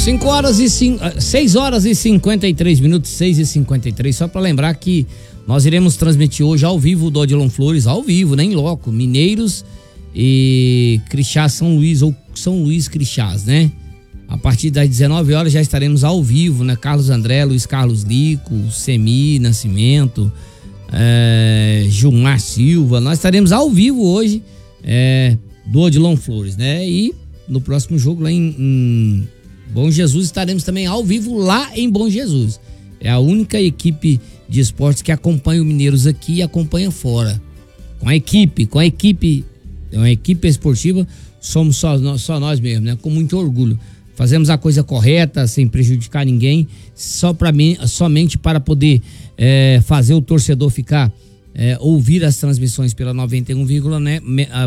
6 horas e 53 minutos, 6h53. Só para lembrar que nós iremos transmitir hoje ao vivo do Odilon Flores, ao vivo, né, em loco, Mineiros e Crixás São Luís, ou São Luís Crixás, né? A partir das 19 horas já estaremos ao vivo, né? Carlos André, Luiz Carlos Lico, Semi Nascimento, Gilmar Silva. Nós estaremos ao vivo hoje do Odilon Flores, né? E no próximo jogo lá em Bom Jesus estaremos também ao vivo lá em Bom Jesus. É a única equipe de esportes que acompanha o Mineiros aqui e acompanha fora. Com a equipe esportiva, somos só nós mesmos, né? Com muito orgulho. Fazemos a coisa correta, sem prejudicar ninguém, somente para poder fazer o torcedor ficar, ouvir as transmissões pela 91,9, né?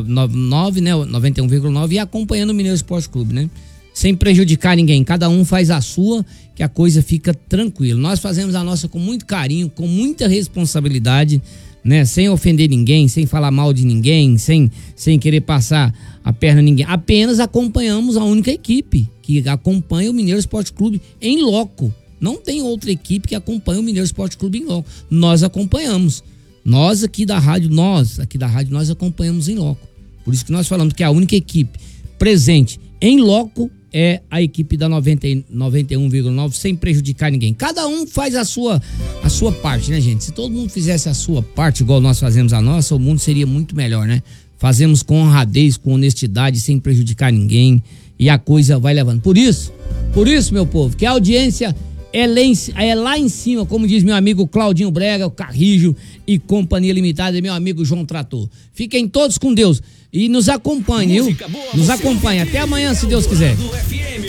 91,9 e acompanhando o Mineiros Esporte Clube, né? Sem prejudicar ninguém, cada um faz a sua, que a coisa fica tranquila. Nós fazemos a nossa com muito carinho, com muita responsabilidade, né? Sem ofender ninguém, sem falar mal de ninguém, sem querer passar a perna a ninguém. Apenas acompanhamos a única equipe que acompanha o Mineiros Esporte Clube em loco. Não tem outra equipe que acompanha o Mineiros Esporte Clube em loco. Nós acompanhamos. Nós aqui da rádio, nós acompanhamos em loco. Por isso que nós falamos que a única equipe presente em loco é a equipe da 91,9, sem prejudicar ninguém. Cada um faz a sua parte, né, gente? Se todo mundo fizesse a sua parte igual nós fazemos a nossa, o mundo seria muito melhor, né? Fazemos com honradez, com honestidade, sem prejudicar ninguém, e a coisa vai levando. Por isso, meu povo, que a audiência é lá em cima, como diz meu amigo Claudinho Brega, o Carrijo e Companhia Limitada, e meu amigo João Trator. Fiquem todos com Deus e nos acompanhem, viu? Nos acompanhe. Até amanhã, se Deus quiser.